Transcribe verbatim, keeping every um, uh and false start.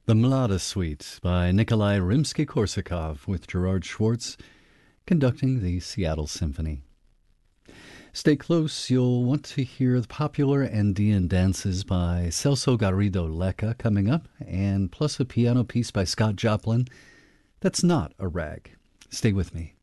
The Mlada Suite by Nikolai Rimsky-Korsakov with Gerard Schwartz conducting the Seattle Symphony. Stay close, you'll want to hear the popular Andean dances by Celso Garrido Lecca coming up, and plus a piano piece by Scott Joplin that's not a rag. Stay with me.